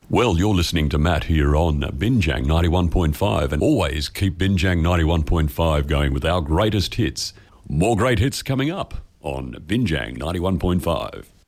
Well, you're listening to Matt here on Binjang 91.5, and always keep Binjang 91.5 going with our greatest hits. More great hits coming up on Binjang 91.5.